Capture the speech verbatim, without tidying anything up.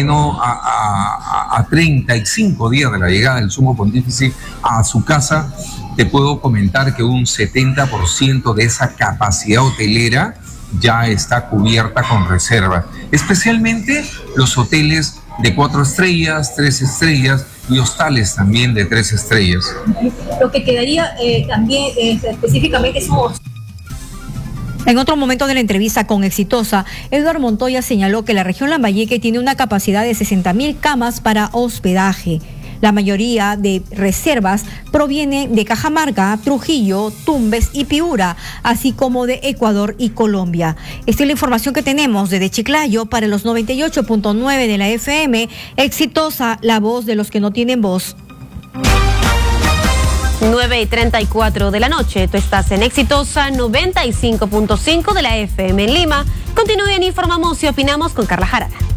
menos a, a, a treinta y cinco días de la llegada del Sumo Pontífice a su casa, te puedo comentar que un setenta por ciento de esa capacidad hotelera ya está cubierta con reserva, especialmente los hoteles de cuatro estrellas, tres estrellas y hostales también de tres estrellas. Lo que quedaría eh, también eh, específicamente son... En otro momento de la entrevista con Exitosa, Eduardo Montoya señaló que la región Lambayeque tiene una capacidad de sesenta mil camas para hospedaje. La mayoría de reservas proviene de Cajamarca, Trujillo, Tumbes y Piura, así como de Ecuador y Colombia. Esta es la información que tenemos desde Chiclayo para los noventa y ocho punto nueve de la F M. Exitosa, la voz de los que no tienen voz. nueve y treinta y cuatro de la noche, tú estás en Exitosa noventa y cinco punto cinco de la F M en Lima. Continúen, informamos y opinamos con Carla Jarada.